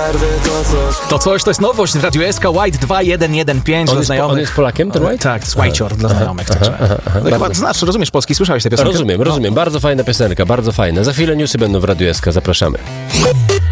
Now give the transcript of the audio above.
przerwy to coś. To jest nowość w Radiu SK, White 2115 dla znajomych. On jest Polakiem, ten White? Tak, to jest Whitecior dla znajomych. Chyba znasz, rozumiesz polski, słyszałeś tę piosenkę? Rozumiem. Bardzo fajna piosenka, bardzo fajna. Za chwilę newsy będą w Radiu SK, zapraszamy.